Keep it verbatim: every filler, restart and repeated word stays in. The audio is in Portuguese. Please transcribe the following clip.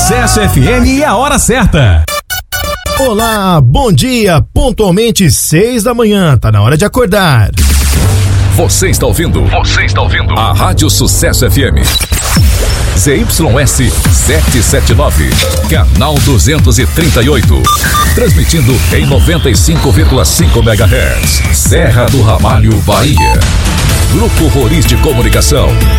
Sucesso F M e a hora certa. Olá, bom dia, pontualmente seis da manhã, tá na hora de acordar. Você está ouvindo? Você está ouvindo? A Rádio Sucesso F M. Z Y S setecentos e setenta e nove, canal duzentos e trinta e oito. Transmitindo em noventa e cinco vírgula cinco megahertz. Serra do Ramalho, Bahia. Grupo Roriz de Comunicação.